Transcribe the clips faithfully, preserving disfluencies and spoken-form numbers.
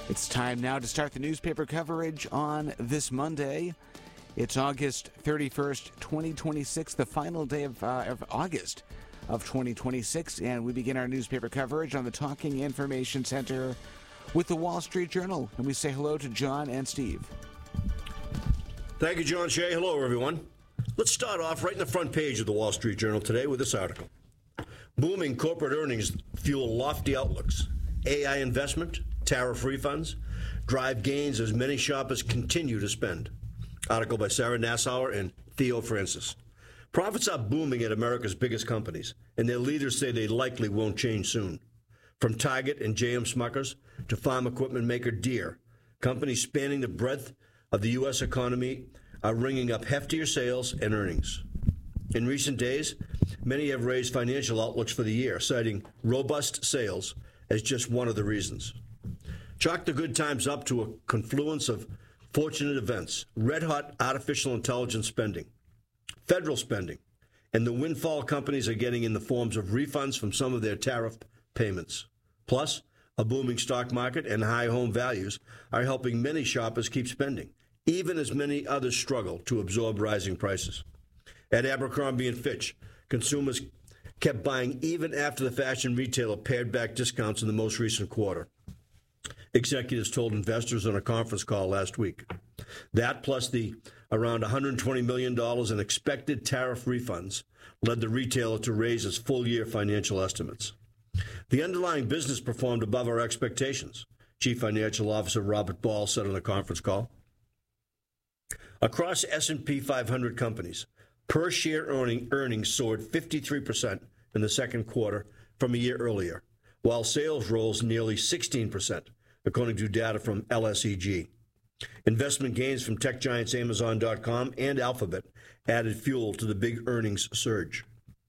It's time now to start the newspaper coverage on this Monday. It's August thirty-first, twenty twenty-six, the final day of, uh, of August of twenty twenty-six, and we begin our newspaper coverage on the Talking Information Center with the Wall Street Journal. And we say hello to John and Steve. Thank you, John Shea. Hello, everyone. Let's start off right in the front page of the Wall Street Journal today with this article. Booming corporate earnings fuel lofty outlooks. A I investment, tariff refunds, drive gains as many shoppers continue to spend. Article by Sarah Nassauer and Theo Francis. Profits are booming at America's biggest companies, and their leaders say they likely won't change soon. From Target and J M Smuckers to farm equipment maker Deere, companies spanning the breadth of the U S economy are ringing up heftier sales and earnings. In recent days, many have raised financial outlooks for the year, citing robust sales as just one of the reasons. Chalk the good times up to a confluence of fortunate events, red-hot artificial intelligence spending, federal spending, and the windfall companies are getting in the forms of refunds from some of their tariff payments. Plus, a booming stock market and high home values are helping many shoppers keep spending, even as many others struggle to absorb rising prices. At Abercrombie and Fitch, consumers kept buying even after the fashion retailer pared back discounts in the most recent quarter. Executives told investors on a conference call last week. That, plus the around one hundred twenty million dollars in expected tariff refunds, led the retailer to raise its full-year financial estimates. The underlying business performed above our expectations, Chief Financial Officer Robert Ball said on a conference call. Across S and P five hundred companies, per-share earning, earnings soared fifty-three percent in the second quarter from a year earlier, while sales rose nearly sixteen percent, according to data from L S E G. Investment gains from tech giants Amazon dot com and Alphabet added fuel to the big earnings surge.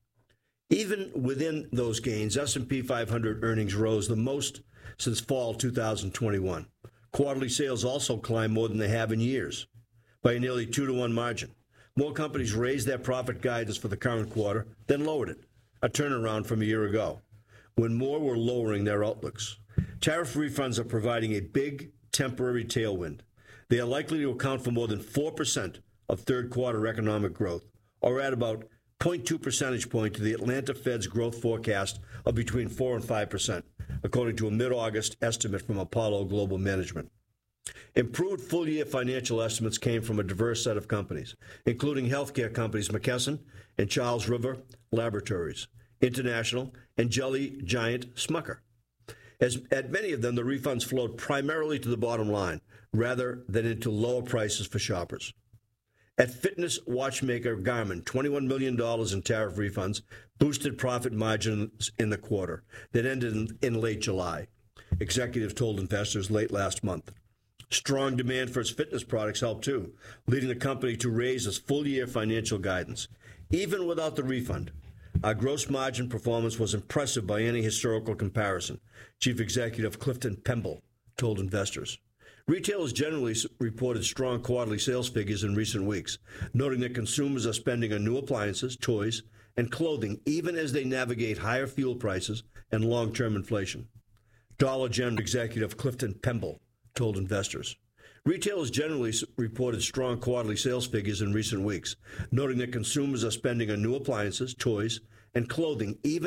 Even within those gains, S and P five hundred earnings rose the most since fall two thousand twenty-one. Quarterly sales also climbed more than they have in years, by a nearly two to one margin. More companies raised their profit guidance for the current quarter than lowered it, a turnaround from a year ago, when more were lowering their outlooks. Tariff refunds are providing a big temporary tailwind. They are likely to account for more than four percent of third quarter economic growth, or add about zero point two percentage point to the Atlanta Fed's growth forecast of between four and five percent, according to a mid-August estimate from Apollo Global Management. Improved full-year financial estimates came from a diverse set of companies, including healthcare companies McKesson and Charles River Laboratories, International, and jelly giant Smucker. As at many of them, the refunds flowed primarily to the bottom line, rather than into lower prices for shoppers. At fitness watchmaker Garmin, twenty-one million dollars in tariff refunds boosted profit margins in the quarter that ended in, in late July, executives told investors late last month. Strong demand for its fitness products helped too, leading the company to raise its full-year financial guidance. Even without the refund, our gross margin performance was impressive by any historical comparison, Chief Executive Clifton Pemble told investors. Retailers generally reported strong quarterly sales figures in recent weeks, noting that consumers are spending on new appliances, toys, and clothing even as they navigate higher fuel prices and long-term inflation. Dollar General Executive Clifton Pemble told investors. Retailers generally reported strong quarterly sales figures in recent weeks, noting that consumers are spending on new appliances, toys, and clothing even